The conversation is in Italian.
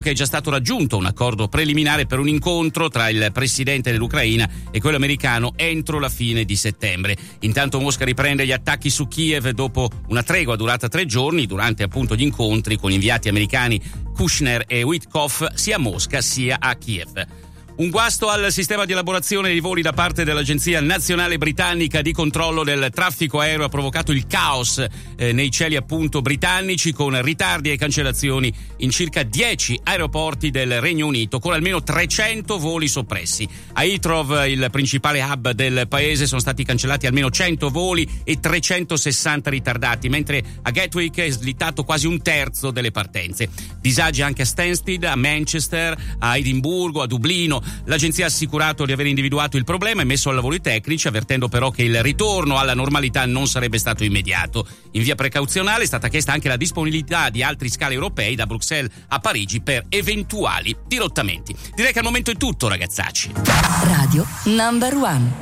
che è già stato raggiunto un accordo preliminare per un incontro tra il presidente dell'Ucraina e quello americano entro la fine di settembre. Intanto Mosca riprende gli attacchi su Kiev dopo una tregua durata 3 giorni, durante appunto gli incontri con gli inviati americani Kushner e Witkoff sia a Mosca sia a Kiev. Un guasto al sistema di elaborazione dei voli da parte dell'Agenzia Nazionale Britannica di Controllo del Traffico Aereo ha provocato il caos nei cieli appunto britannici, con ritardi e cancellazioni in circa 10 aeroporti del Regno Unito, con almeno 300 voli soppressi. A Heathrow, il principale hub del paese, sono stati cancellati almeno 100 voli e 360 ritardati, mentre a Gatwick è slittato quasi un terzo delle partenze. Disagi anche a Stansted, a Manchester, a Edimburgo, a Dublino. L'agenzia ha assicurato di aver individuato il problema e messo al lavoro i tecnici, avvertendo però che il ritorno alla normalità non sarebbe stato immediato. In via precauzionale è stata chiesta anche la disponibilità di altri scali europei da Bruxelles a Parigi per eventuali dirottamenti. Direi che al momento è tutto, ragazzacci. Radio Number One.